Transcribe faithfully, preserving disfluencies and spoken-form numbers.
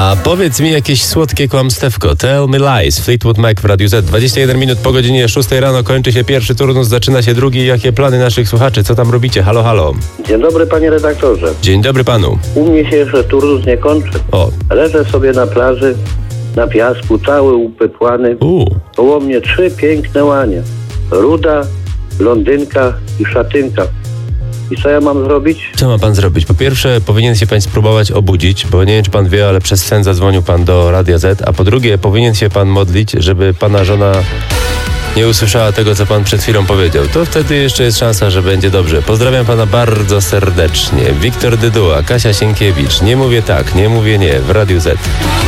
A powiedz mi jakieś słodkie kłamstewko. Tell me lies. Fleetwood Mac w Radiu Z. dwadzieścia jeden minut po godzinie szóstej rano kończy się pierwszy turnus, zaczyna się drugi. Jakie plany naszych słuchaczy? Co tam robicie? Halo, halo. Dzień dobry, panie redaktorze. Dzień dobry panu. U mnie się jeszcze turnus nie kończy. O. Leżę sobie na plaży, na piasku, cały upepłany. U. Koło mnie trzy piękne łanie. Ruda, blondynka i szatynka. I co ja mam zrobić? Co ma pan zrobić? Po pierwsze, powinien się pan spróbować obudzić, bo nie wiem, czy pan wie, ale przez sen zadzwonił pan do Radia Z, a po drugie, powinien się pan modlić, żeby pana żona nie usłyszała tego, co pan przed chwilą powiedział. To wtedy jeszcze jest szansa, że będzie dobrze. Pozdrawiam pana bardzo serdecznie. Wiktor Dyduła, Kasia Sienkiewicz. Nie mówię tak, nie mówię nie w Radiu Z.